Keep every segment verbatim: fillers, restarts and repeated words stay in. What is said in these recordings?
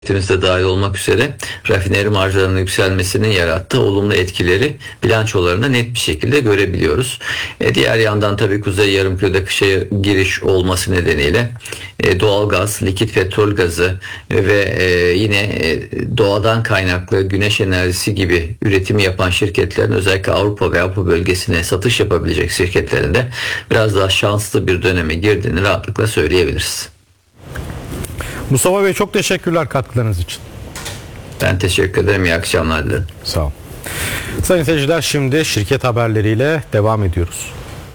de dahil olmak üzere rafineri marjlarının yükselmesinin yarattığı olumlu etkileri bilançolarında net bir şekilde görebiliyoruz. E, diğer yandan tabii Kuzey Yarımküre'de kışa giriş olması nedeniyle e, doğalgaz, likit petrol gazı ve e, yine e, doğadan kaynaklı güneş enerjisi gibi üretimi yapan şirketlerin özellikle Avrupa ve Avrupa bölgesine satış yapabilecek şirketlerin de biraz daha şanslı bir döneme girdiğini rahatlıkla söyleyebiliriz. Mustafa Bey çok teşekkürler katkılarınız için. Ben teşekkür ederim. İyi akşamlar dilerim. Sağ olun. Sayın seyirciler, şimdi şirket haberleriyle devam ediyoruz.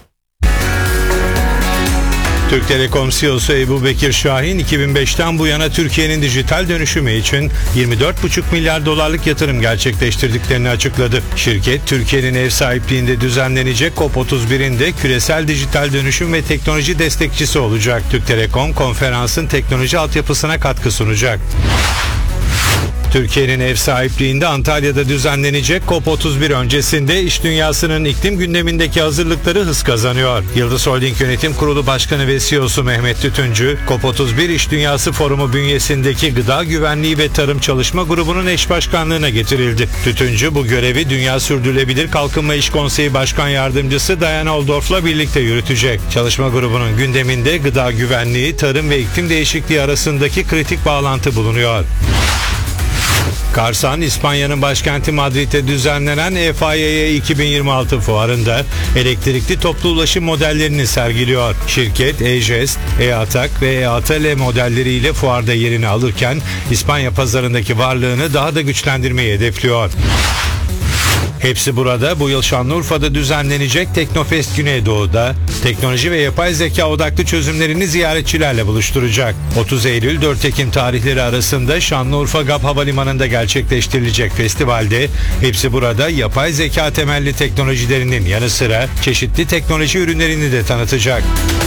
Türk Telekom C E O'su Ebu Bekir Şahin iki bin beşten bu yana Türkiye'nin dijital dönüşümü için yirmi dört buçuk milyar dolarlık yatırım gerçekleştirdiklerini açıkladı. Şirket, Türkiye'nin ev sahipliğinde düzenlenecek COP otuz birinde küresel dijital dönüşüm ve teknoloji destekçisi olacak. Türk Telekom konferansın teknoloji altyapısına katkı sunacak. Türkiye'nin ev sahipliğinde Antalya'da düzenlenecek COP otuz bir öncesinde iş dünyasının iklim gündemindeki hazırlıkları hız kazanıyor. Yıldız Holding Yönetim Kurulu Başkanı ve C E O'su Mehmet Tütüncü, COP otuz bir İş Dünyası Forumu bünyesindeki Gıda Güvenliği ve Tarım Çalışma Grubu'nun eş başkanlığına getirildi. Tütüncü bu görevi Dünya Sürdürülebilir Kalkınma İş Konseyi Başkan Yardımcısı Diana Oldorf'la birlikte yürütecek. Çalışma grubunun gündeminde gıda güvenliği, tarım ve iklim değişikliği arasındaki kritik bağlantı bulunuyor. Karsan, İspanya'nın başkenti Madrid'de düzenlenen E F I A iki bin yirmi altı fuarında elektrikli toplu ulaşım modellerini sergiliyor. Şirket E-Jest, E-Atak ve E-Atale modelleriyle fuarda yerini alırken İspanya pazarındaki varlığını daha da güçlendirmeyi hedefliyor. Hepsi burada bu yıl Şanlıurfa'da düzenlenecek Teknofest Güneydoğu'da teknoloji ve yapay zeka odaklı çözümlerini ziyaretçilerle buluşturacak. otuz Eylül dört Ekim tarihleri arasında Şanlıurfa G A P Havalimanı'nda gerçekleştirilecek festivalde Hepsi burada yapay zeka temelli teknolojilerinin yanı sıra çeşitli teknoloji ürünlerini de tanıtacak.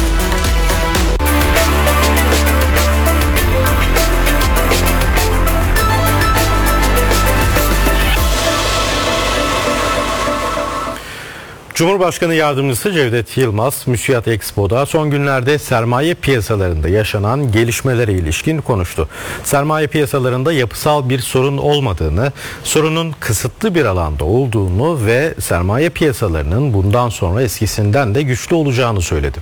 Cumhurbaşkanı Yardımcısı Cevdet Yılmaz, MÜSİAD Expo'da son günlerde sermaye piyasalarında yaşanan gelişmelere ilişkin konuştu. Sermaye piyasalarında yapısal bir sorun olmadığını, sorunun kısıtlı bir alanda olduğunu ve sermaye piyasalarının bundan sonra eskisinden de güçlü olacağını söyledi.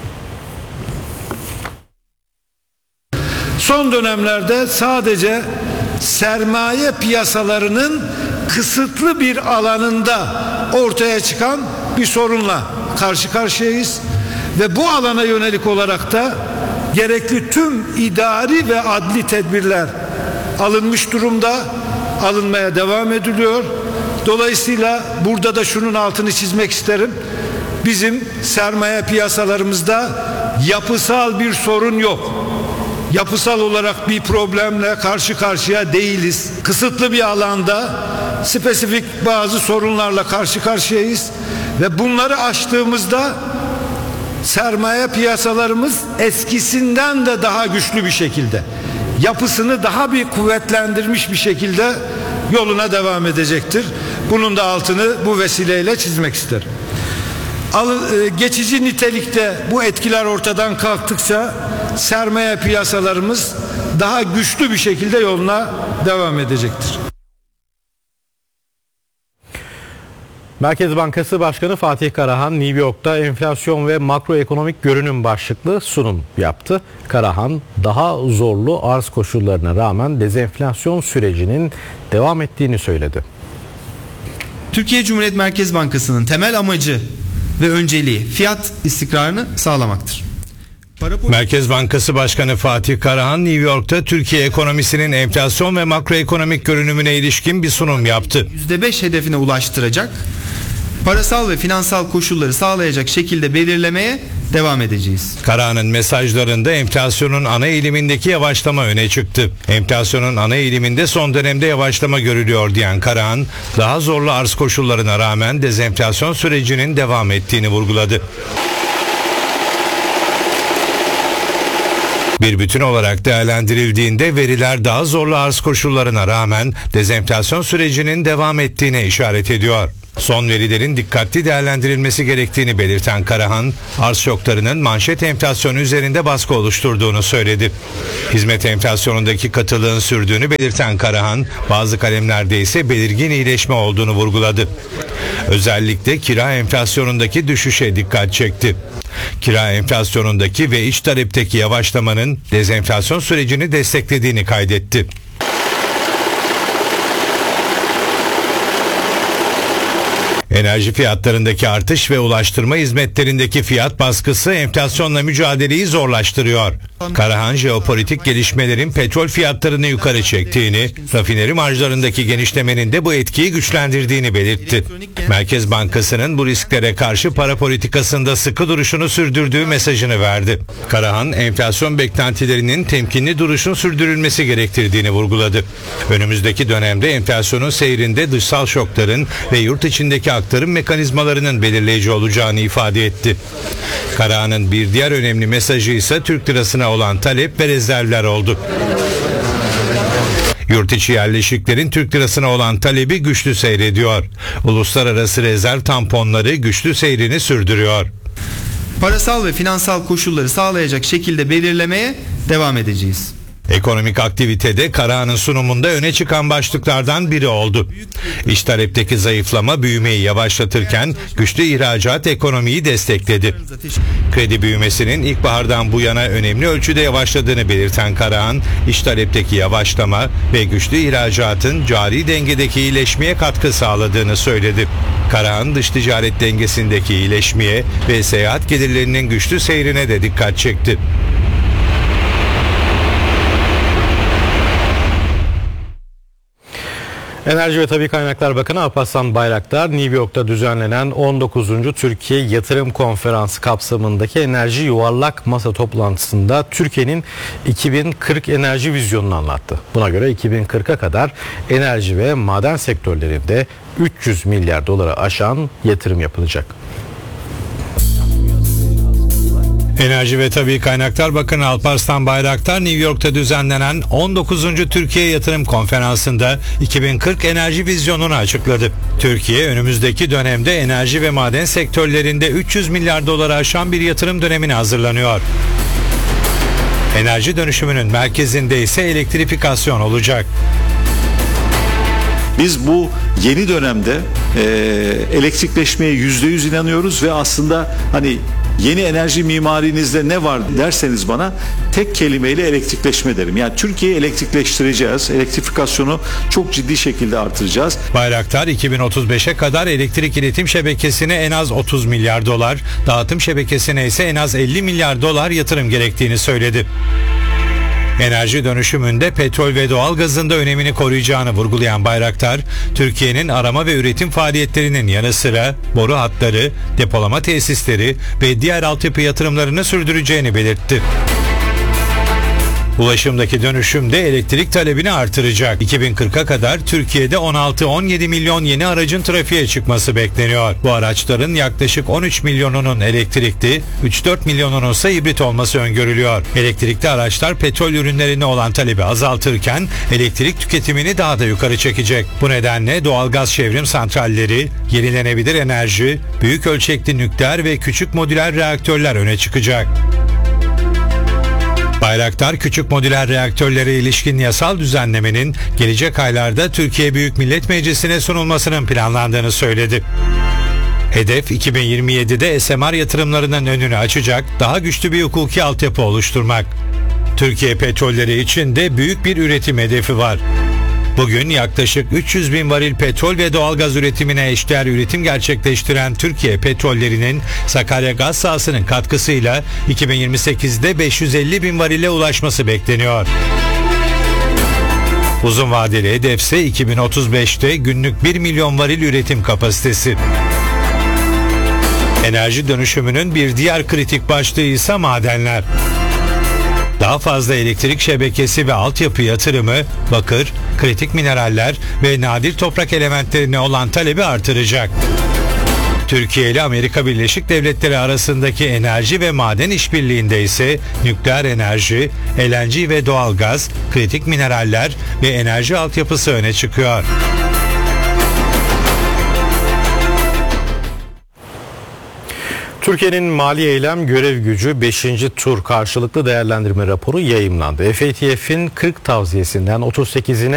Son dönemlerde sadece sermaye piyasalarının kısıtlı bir alanında ortaya çıkan bir sorunla karşı karşıyayız ve bu alana yönelik olarak da gerekli tüm idari ve adli tedbirler alınmış durumda, alınmaya devam ediliyor. Dolayısıyla burada da şunun altını çizmek isterim. Bizim sermaye piyasalarımızda yapısal bir sorun yok. Yapısal olarak bir problemle karşı karşıya değiliz. Kısıtlı bir alanda spesifik bazı sorunlarla karşı karşıyayız ve bunları aştığımızda sermaye piyasalarımız eskisinden de daha güçlü bir şekilde, yapısını daha bir kuvvetlendirmiş bir şekilde yoluna devam edecektir. Bunun da altını bu vesileyle çizmek isterim. Geçici nitelikte bu etkiler ortadan kalktıkça sermaye piyasalarımız daha güçlü bir şekilde yoluna devam edecektir. Merkez Bankası Başkanı Fatih Karahan, New York'ta enflasyon ve makroekonomik görünüm başlıklı sunum yaptı. Karahan, daha zorlu arz koşullarına rağmen dezenflasyon sürecinin devam ettiğini söyledi. Türkiye Cumhuriyet Merkez Bankası'nın temel amacı ve önceliği fiyat istikrarını sağlamaktır. Merkez Bankası Başkanı Fatih Karahan, New York'ta Türkiye ekonomisinin enflasyon ve makroekonomik görünümüne ilişkin bir sunum yaptı. yüzde beş hedefine ulaştıracak, parasal ve finansal koşulları sağlayacak şekilde belirlemeye devam edeceğiz. Karahan'ın mesajlarında enflasyonun ana eğilimindeki yavaşlama öne çıktı. Enflasyonun ana eğiliminde son dönemde yavaşlama görülüyor diyen Karahan, daha zorlu arz koşullarına rağmen dezenflasyon sürecinin devam ettiğini vurguladı. Bir bütün olarak değerlendirildiğinde veriler daha zorlu arz koşullarına rağmen dezenflasyon sürecinin devam ettiğine işaret ediyor. Son verilerin dikkatli değerlendirilmesi gerektiğini belirten Karahan, arz şoklarının manşet enflasyonu üzerinde baskı oluşturduğunu söyledi. Hizmet enflasyonundaki katılığın sürdüğünü belirten Karahan, bazı kalemlerde ise belirgin iyileşme olduğunu vurguladı. Özellikle kira enflasyonundaki düşüşe dikkat çekti. Kira enflasyonundaki ve iç talepteki yavaşlamanın dezenflasyon sürecini desteklediğini kaydetti. Enerji fiyatlarındaki artış ve ulaştırma hizmetlerindeki fiyat baskısı enflasyonla mücadeleyi zorlaştırıyor. Karahan, jeopolitik gelişmelerin petrol fiyatlarını yukarı çektiğini, rafineri marjlarındaki genişlemenin de bu etkiyi güçlendirdiğini belirtti. Merkez Bankası'nın bu risklere karşı para politikasında sıkı duruşunu sürdürdüğü mesajını verdi. Karahan, enflasyon beklentilerinin temkinli duruşun sürdürülmesi gerektirdiğini vurguladı. Önümüzdeki dönemde enflasyonun seyrinde dışsal şokların ve yurt içindeki aktarım mekanizmalarının belirleyici olacağını ifade etti. Karahan'ın bir diğer önemli mesajı ise Türk lirasına olan talep ve rezervler oldu. Yurt içi yerleşiklerin Türk lirasına olan talebi güçlü seyrediyor. Uluslararası rezerv tamponları güçlü seyrini sürdürüyor. Parasal ve finansal koşulları sağlayacak şekilde belirlemeye devam edeceğiz. Ekonomik aktivitede Karahan'ın sunumunda öne çıkan başlıklardan biri oldu. İç talepteki zayıflama büyümeyi yavaşlatırken güçlü ihracat ekonomiyi destekledi. Kredi büyümesinin ilkbahardan bu yana önemli ölçüde yavaşladığını belirten Karahan, iç talepteki yavaşlama ve güçlü ihracatın cari dengedeki iyileşmeye katkı sağladığını söyledi. Karahan, dış ticaret dengesindeki iyileşmeye ve seyahat gelirlerinin güçlü seyrine de dikkat çekti. Enerji ve Tabii Kaynaklar Bakanı Alparslan Bayraktar, New York'ta düzenlenen on dokuzuncu Türkiye Yatırım Konferansı kapsamındaki enerji yuvarlak masa toplantısında Türkiye'nin iki bin kırk enerji vizyonunu anlattı. Buna göre iki bin kırka kadar enerji ve maden sektörlerinde üç yüz milyar doları aşan yatırım yapılacak. Enerji ve Tabii Kaynaklar Bakanı Alparslan Bayraktar, New York'ta düzenlenen on dokuzuncu Türkiye Yatırım Konferansı'nda iki bin kırk enerji vizyonunu açıkladı. Türkiye, önümüzdeki dönemde enerji ve maden sektörlerinde üç yüz milyar doları aşan bir yatırım dönemine hazırlanıyor. Enerji dönüşümünün merkezinde ise elektrifikasyon olacak. Biz bu yeni dönemde e, elektrikleşmeye yüzde yüz inanıyoruz ve aslında hani yeni enerji mimarinizde ne var derseniz bana tek kelimeyle elektrikleşme derim. Yani Türkiye'yi elektrikleştireceğiz. Elektrifikasyonu çok ciddi şekilde artıracağız. Bayraktar, iki bin otuz beşe kadar elektrik iletim şebekesine en az otuz milyar dolar, dağıtım şebekesine ise en az elli milyar dolar yatırım gerektiğini söyledi. Enerji dönüşümünde petrol ve doğalgazın da önemini koruyacağını vurgulayan Bayraktar, Türkiye'nin arama ve üretim faaliyetlerinin yanı sıra boru hatları, depolama tesisleri ve diğer altyapı yatırımlarını sürdüreceğini belirtti. Ulaşımdaki dönüşüm de elektrik talebini artıracak. iki bin kırka kadar Türkiye'de on altı on yedi milyon yeni aracın trafiğe çıkması bekleniyor. Bu araçların yaklaşık on üç milyonunun elektrikli, üç dört milyonunun ise hibrit olması öngörülüyor. Elektrikli araçlar petrol ürünlerine olan talebi azaltırken elektrik tüketimini daha da yukarı çekecek. Bu nedenle doğalgaz çevrim santralleri, yenilenebilir enerji, büyük ölçekli nükleer ve küçük modüler reaktörler öne çıkacak. Bayraktar, küçük modüler reaktörlere ilişkin yasal düzenlemenin gelecek aylarda Türkiye Büyük Millet Meclisi'ne sunulmasının planlandığını söyledi. Hedef, iki bin yirmi yedide S M R yatırımlarının önünü açacak, daha güçlü bir hukuki altyapı oluşturmak. Türkiye petrolleri için de büyük bir üretim hedefi var. Bugün yaklaşık üç yüz bin varil petrol ve doğalgaz üretimine eşdeğer üretim gerçekleştiren Türkiye petrollerinin Sakarya gaz sahasının katkısıyla iki bin yirmi sekizde beş yüz elli bin varile ulaşması bekleniyor. Uzun vadeli hedef ise iki bin otuz beşte günlük bir milyon varil üretim kapasitesi. Enerji dönüşümünün bir diğer kritik başlığı ise madenler. Daha fazla elektrik şebekesi ve altyapı yatırımı, bakır, kritik mineraller ve nadir toprak elementlerine olan talebi artıracak. Türkiye ile Amerika Birleşik Devletleri arasındaki enerji ve maden işbirliğinde ise nükleer enerji, L N G ve doğalgaz, kritik mineraller ve enerji altyapısı öne çıkıyor. Türkiye'nin mali eylem görev gücü beşinci tur karşılıklı değerlendirme raporu yayımlandı. F A T F'in kırk tavsiyesinden otuz sekizine